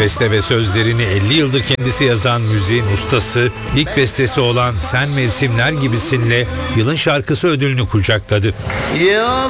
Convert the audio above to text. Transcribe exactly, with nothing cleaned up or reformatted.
Beste ve sözlerini elli yıldır kendisi yazan müziğin ustası, ilk bestesi olan Sen Mevsimler Gibisin'le yılın şarkısı ödülünü kucakladı.